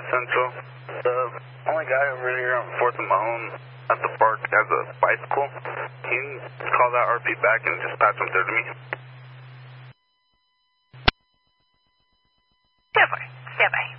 Central. The only guy over here on 4th and Mahone at the park has a bicycle. Can you call that RP back and just patch him through to me? Stand by.